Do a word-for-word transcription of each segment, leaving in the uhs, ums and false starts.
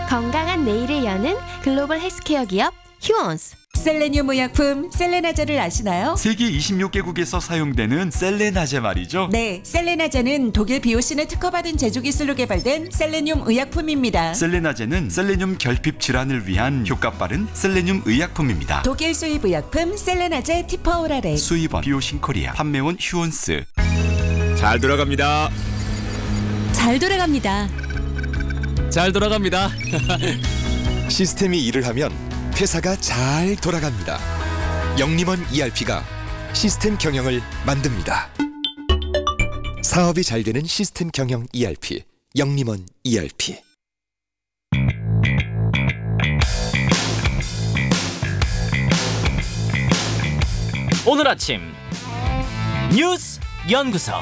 건강한 내일을 여는 글로벌 헬스케어 기업 휴원스. 셀레늄 의약품 셀레나제를 아시나요? 세계 이십육 개국에서 사용되는 셀레나제 말이죠. 네, 셀레나제는 독일 비오신을 특허받은 제조 기술로 개발된 셀레늄 의약품입니다. 셀레나제는 셀레늄 결핍 질환을 위한 효과 빠른 셀레늄 의약품입니다. 독일 수입 의약품 셀레나제 티퍼오라레. 수입원 비오신 코리아, 판매원 휴원스. 잘 돌아갑니다. 잘 돌아갑니다. 잘 돌아갑니다. 시스템이 일을 하면 회사가 잘 돌아갑니다. 영림원 이알피가 시스템 경영을 만듭니다. 사업이 잘 되는 시스템 경영 이알피, 영림원 이알피. 오늘 아침 뉴스 연구소.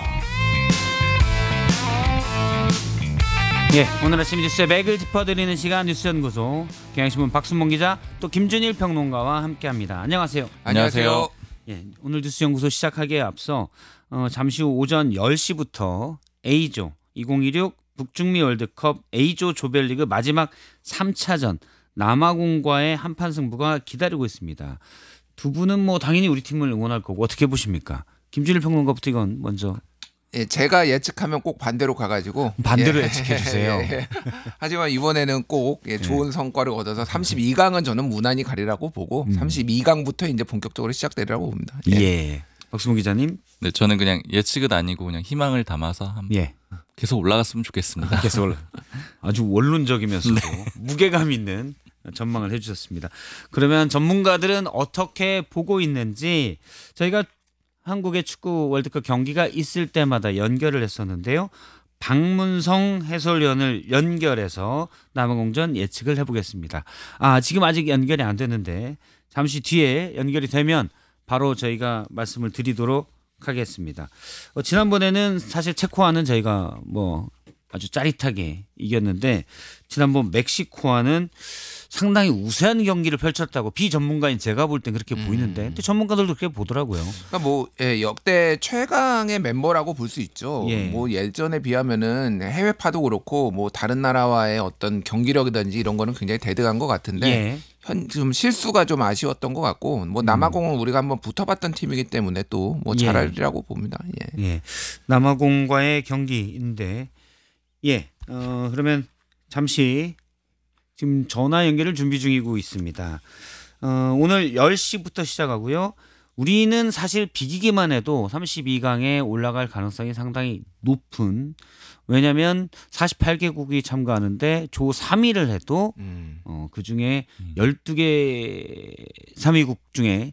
예, 오늘 아침 뉴스의 맥을 짚어드리는 시간 뉴스연구소, 경향신문 박순봉 기자, 또 김준일 평론가와 함께합니다. 안녕하세요. 안녕하세요. 예, 오늘 뉴스연구소 시작하기에 앞서 어, 잠시 후 오전 열 시부터 A조 이천십육 북중미 월드컵 A조 조별리그 마지막 삼 차전 남아공과의 한판 승부가 기다리고 있습니다. 두 분은 뭐 당연히 우리 팀을 응원할 거고 어떻게 보십니까? 김준일 평론가부터 이건 먼저. 예, 제가 예측하면 꼭 반대로 가가지고 반대로 예. 예측해 주세요. 예. 하지만 이번에는 꼭 예, 좋은 성과를 얻어서 삼십이 강은 저는 무난히 가리라고 보고 음. 삼십이 강부터 이제 본격적으로 시작되리라고 봅니다. 예. 예. 박수봉 기자님. 네, 저는 그냥 예측은 아니고 그냥 희망을 담아서 한 예. 계속 올라갔으면 좋겠습니다. 계속 올라. 아주 원론적이면서도 무게감 있는 전망을 해주셨습니다. 그러면 전문가들은 어떻게 보고 있는지 저희가 한국의 축구 월드컵 경기가 있을 때마다 연결을 했었는데요. 박문성 해설위원을 연결해서 남아공전 예측을 해보겠습니다. 아, 지금 아직 연결이 안 됐는데 잠시 뒤에 연결이 되면 바로 저희가 말씀을 드리도록 하겠습니다. 어, 지난번에는 사실 체코와는 저희가 뭐 아주 짜릿하게 이겼는데 지난번 멕시코와는 상당히 우세한 경기를 펼쳤다고 비전문가인 제가 볼 땐 그렇게 음. 보이는데 근데 전문가들도 그렇게 보더라고요. 그러니까 뭐 예, 역대 최강의 멤버라고 볼 수 있죠. 예. 뭐 예전에 비하면은 해외파도 그렇고 뭐 다른 나라와의 어떤 경기력이든지 이런 거는 굉장히 대등한 것 같은데 예. 현 좀 실수가 좀 아쉬웠던 것 같고 뭐 남아공은 우리가 한번 붙어봤던 팀이기 때문에 또 뭐 예. 잘하리라고 봅니다. 예. 예. 남아공과의 경기인데 예. 어, 그러면 잠시 지금 전화 연결을 준비 중이고 있습니다. 어, 오늘 열 시부터 시작하고요. 우리는 사실 비기기만 해도 삼십이 강에 올라갈 가능성이 상당히 높은, 왜냐하면 사십팔 개국이 참가하는데 조 삼 위를 해도 음. 어, 그중에 열두 개 삼 위국 중에